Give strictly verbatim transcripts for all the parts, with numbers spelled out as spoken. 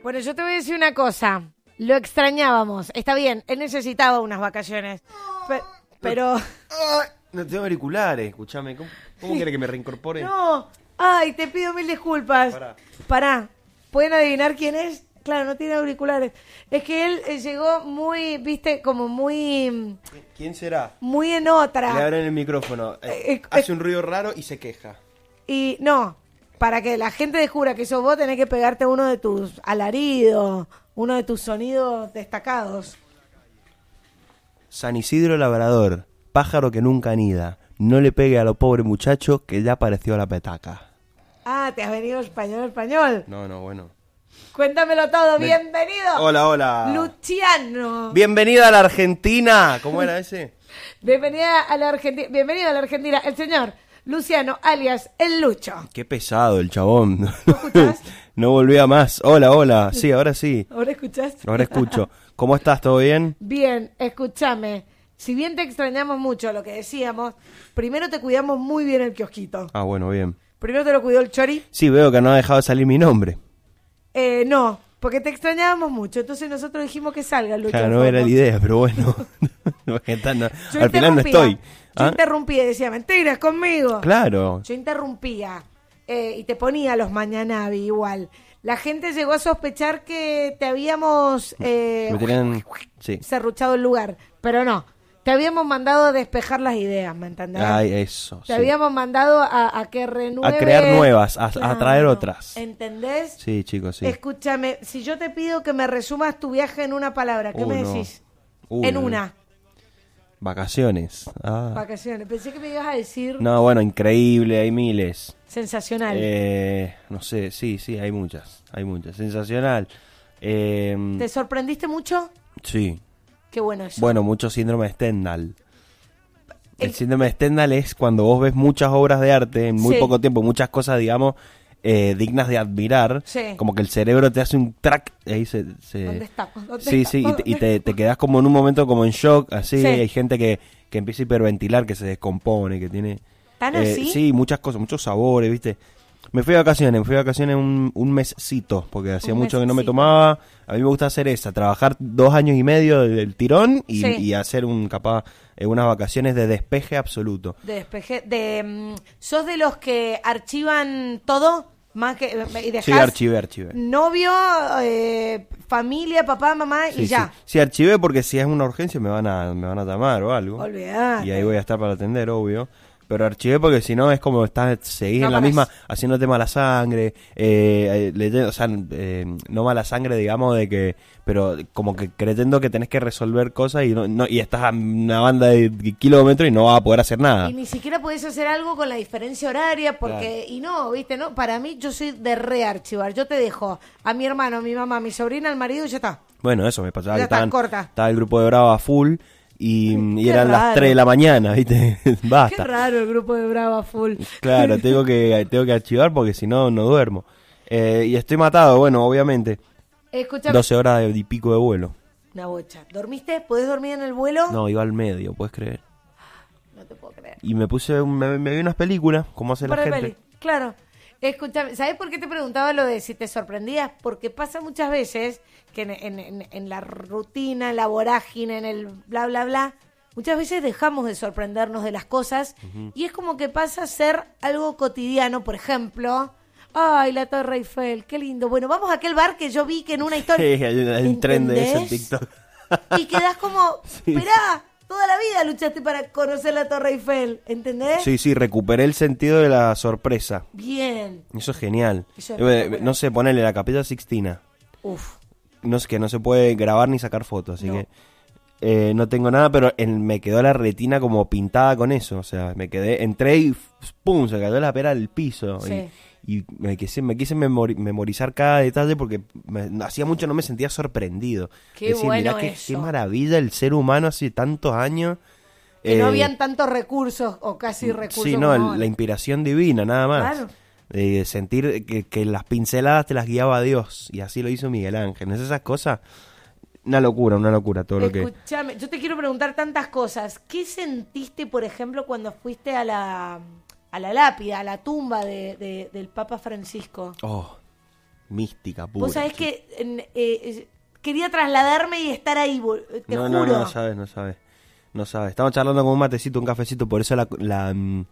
Bueno, yo te voy a decir una cosa. Lo extrañábamos. Está bien, él necesitaba unas vacaciones. Pe- pero... Ay, no tengo auriculares, escúchame. ¿Cómo, cómo quiere que me reincorpore? No. Ay, te pido mil disculpas. Pará. Pará. ¿Pueden adivinar quién es? Claro, no tiene auriculares. Es que él eh, llegó muy, viste, como muy... ¿Quién será? Muy en Le otra. abren el micrófono. Eh, Eh, eh, hace un ruido raro y se queja. Y no, para que la gente descubra que sos vos, tenés que pegarte uno de tus alaridos, uno de tus sonidos destacados. San Isidro Labrador, pájaro que nunca anida. No le pegue a lo pobre muchacho que ya apareció a la petaca. Ah, te has venido español, español. No, no, bueno. Cuéntamelo todo, Me- bienvenido. Hola, hola. Luciano. Bienvenida a la Argentina. ¿Cómo era ese? Bienvenida a la Argentina. Bienvenido a la Argentina, el señor Luciano, alias El Lucho. Qué pesado el chabón. ¿Lo escuchás? No volvía más. Hola, hola. Sí, ahora sí. ¿Ahora escuchaste? Ahora escucho. ¿Cómo estás? ¿Todo bien? Bien, escúchame. Si bien te extrañamos mucho, lo que decíamos, primero te cuidamos muy bien el kiosquito. Ah, bueno, bien. Primero te lo cuidó el Chori. Sí, veo que no ha dejado de salir mi nombre. Eh, no, porque te extrañábamos mucho. Entonces nosotros dijimos que salga el Lucho. Claro, al no era fondo. la idea, pero bueno. Está- no, Yo al final no interrumpía, estoy. Yo ¿Ah? interrumpía y decía, mentiras conmigo. Claro. Yo interrumpía eh, y te ponía los mañanavi igual. La gente llegó a sospechar que te habíamos eh, Me tenían... Sí. serruchado el lugar, pero no. Te habíamos mandado a despejar las ideas, ¿me entendés? Ay, eso. Te sí. habíamos mandado a, a que renueve... A crear nuevas, a, a Claro, traer otras. ¿entendés? Sí, chicos, sí. Escúchame, si yo te pido que me resumas tu viaje en una palabra, ¿qué Uy, me no. decís? Uy, en no. una. Vacaciones. Ah. Vacaciones. Pensé que me ibas a decir No, bueno, increíble, hay miles. sensacional. Eh, no sé, sí, sí, hay muchas. Hay muchas. Sensacional. Eh, ¿Te sorprendiste mucho? sí. Qué bueno eso. Bueno, mucho síndrome de Stendhal. El El- síndrome de Stendhal es cuando vos ves muchas obras de arte en muy Sí. poco tiempo, muchas cosas, digamos, eh, dignas de admirar. Sí. Como que el cerebro te hace un track. Ahí se, se- ¿Dónde está? ¿Dónde Sí, está? sí, y te, y ¿Dónde te, te quedás como en un momento como en shock, así. Sí. Hay gente que, que empieza a hiperventilar, que se descompone, que tiene... ¿Tan eh, así? Sí, muchas cosas, muchos sabores, ¿viste? Me fui de vacaciones, me fui de vacaciones un, un mescito, porque hacía Un mucho que no me mesecito. tomaba. A mí me gusta hacer esa, trabajar dos años y medio del tirón y, Sí. y hacer un capaz eh, unas vacaciones de despeje absoluto. De despeje, de, mm, ¿sos de los que archivan todo? Más que, y dejás Sí, archivé, archivé. novio, eh, familia, papá, mamá Sí, y ya. Sí. Sí, archivé porque si es una urgencia me van a, me van a llamar o algo. Olvidate. Y ahí voy a estar para atender, obvio. Pero archivé porque si no es como estás, seguís No en la parás. misma, haciéndote mala sangre, eh, eh, leyendo, o sea, eh, no mala sangre, digamos, de que, pero como que creyendo que tenés que resolver cosas y no, no y estás a una banda de kilómetros y no vas a poder hacer nada. Y ni siquiera podés hacer algo con la diferencia horaria, porque, y no, viste, no, para mí yo soy de rearchivar, yo te dejo a mi hermano, a mi mamá, a mi sobrina, al marido y ya está. Bueno, eso me pasaba, Ya que está, estaban, corta. estaba el grupo de Bravo a full y, y Qué eran raro. las tres de la mañana, ¿viste? Basta. Qué raro el grupo de Brava Full. Claro, tengo que tengo que archivar porque si no, no duermo. Eh, y estoy matado, bueno, obviamente. Escucha, doce horas de, y pico de vuelo. una bocha. ¿Dormiste? ¿Podés dormir en el vuelo? No, iba al medio, ¿puedes creer? No te puedo creer. Y me puse, un- me, me vi unas películas, como hace la Para gente. peli. Claro. Escúchame, ¿sabés por qué te preguntaba lo de si te sorprendías? Porque pasa muchas veces que en, en- en- en la rutina, en la vorágine, en el bla, bla, bla, muchas veces dejamos de sorprendernos de las cosas y es como que pasa a ser algo cotidiano. Por ejemplo, ay, la Torre Eiffel, qué lindo. Bueno, vamos a aquel bar que yo vi que en una historia... Sí, hay un, hay un tren de eso en ¿Entendés? TikTok. Y quedás como, esperá, toda la vida luchaste para conocer la Torre Eiffel, ¿entendés? Sí, sí, recuperé el sentido de la sorpresa. Bien. Eso es genial. Eso es Eh, espectacular. no sé, ponerle la Capilla Sixtina. Uf. No sé, que no se puede grabar ni sacar fotos, así No. que eh, no tengo nada, pero en- me quedó la retina como pintada con eso. O sea, me quedé, entré y ¡pum! Se cayó la pera del piso. Sí. Y, y me quise, me quise memori- memorizar cada detalle porque me- hacía mucho no me sentía sorprendido. Qué bueno mirá qué, eso. qué maravilla el ser humano hace tantos años. Que no Eh, habían tantos recursos o casi recursos. Sí, no, como el- ahora. la inspiración divina, nada más. Claro. De sentir que, que las pinceladas te las guiaba Dios. Y así lo hizo Miguel Ángel. ¿No es esas cosas? Una locura, una locura todo lo que... Escúchame, yo te quiero preguntar tantas cosas. ¿Qué sentiste, por ejemplo, cuando fuiste a la, a la lápida, a la tumba de, de- del Papa Francisco? Oh, mística pura. Vos sabés sí. que eh, eh, quería trasladarme y estar ahí, bol- te no, juro. no, no, no sabes, no sabes. No sabes. Estamos charlando con un matecito, un cafecito, por eso la... la mm,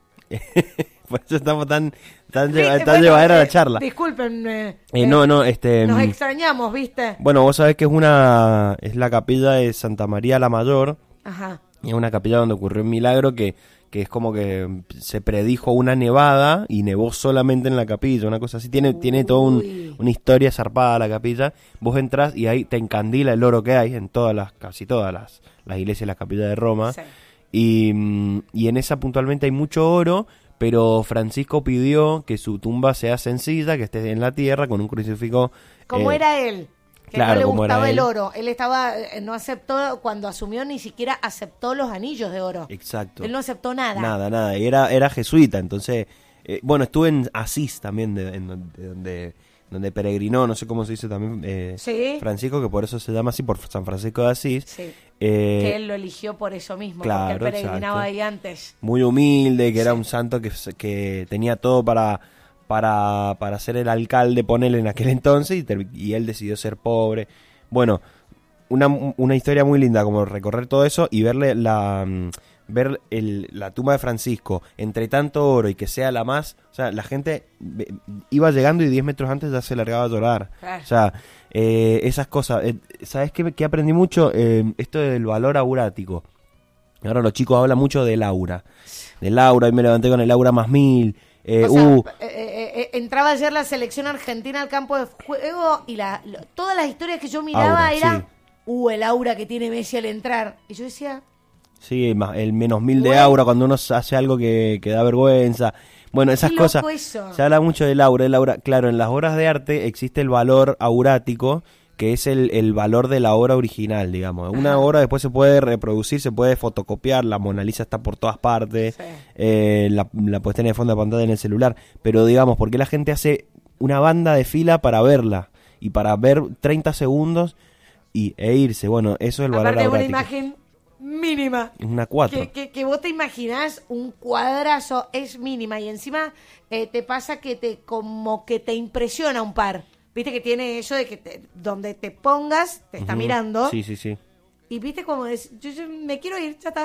por eso estamos tan, tan, lleva, Viste, tan bueno, llevadera eh, la charla. Disculpen. eh, Eh, eh, no, no, este... Nos mm, extrañamos, ¿viste? bueno, vos sabés que es una... Es la capilla de Santa María la Mayor. Ajá. Y es una capilla donde ocurrió un milagro que, que es como que se predijo una nevada y nevó solamente en la capilla, una cosa así. Tiene, tiene toda un, Uy. una historia zarpada la capilla. Vos entras y ahí te encandila el oro que hay en todas las, casi todas las, las iglesias y las capillas de Roma. Sí. Y, mm, y en esa puntualmente hay mucho oro, pero Francisco pidió que su tumba sea sencilla, que esté en la tierra con un crucifijo. ¿Cómo eh, era él? Que claro, no le como era gustaba el él. oro. Él estaba, eh, no aceptó, cuando asumió ni siquiera aceptó los anillos de oro. Exacto. Él no aceptó nada. Nada, nada. Y Era, era jesuita, entonces... eh, bueno, estuve en Asís también, de, en donde, donde, donde peregrinó, no sé cómo se dice también, eh, Sí. Francisco, que por eso se llama así, por San Francisco de Asís. Sí. Eh, Que él lo eligió por eso mismo, claro, porque él peregrinaba exacto. ahí antes. Muy humilde, que era Sí. un santo que, que tenía todo para, para, para ser el alcalde, ponerle en aquel entonces, y, ter- y él decidió ser pobre. Bueno, una, una historia muy linda, como recorrer todo eso y verle la... mm, ver el, la tumba de Francisco entre tanto oro y que sea la más... O sea, la gente ve- iba llegando y diez metros antes ya se largaba a llorar. Claro. O sea, eh, esas cosas. Eh, ¿Sabes qué, qué aprendí mucho? Eh, esto del valor aurático. Ahora los chicos hablan mucho del aura. Del aura, y me levanté con el aura más mil. Eh, O sea, uh, eh, eh, eh, entraba ayer la selección argentina al campo de juego y la, lo- todas las historias que yo miraba Aura, era, sí. uh, el aura que tiene Messi al entrar. Y yo decía, sí, más- el menos mil de Bueno. aura cuando uno hace algo que, que da vergüenza. Bueno, esas Qué loco cosas. eso. Se habla mucho del aura, el aura. Claro, en las obras de arte existe el valor aurático, que es el, el valor de la obra original, digamos. Una Ajá. obra después se puede reproducir, se puede fotocopiar, la Mona Lisa está por todas partes, Sí. eh, la, la puedes tener de fondo de pantalla en el celular, pero digamos, ¿por qué la gente hace una banda de fila para verla? Y para ver treinta segundos y, e irse. Bueno, eso es el valor aparte de una aurático. imagen mínima. Es una cuatro. Que, que, que vos te imaginás un cuadrazo, es mínima. Y encima eh, te pasa que te como que te impresiona un par. Viste que tiene eso de que te- donde te pongas, te está Ujú. mirando. Sí, sí, sí. Y viste como es, yo, yo me quiero ir, ya está.